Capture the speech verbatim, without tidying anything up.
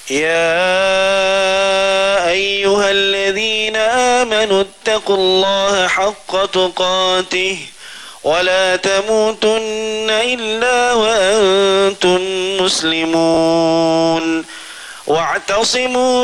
يا أيها الذين آمنوا اتقوا الله حق تقاته ولا تموتن إلا وأنتم مسلمون واعتصموا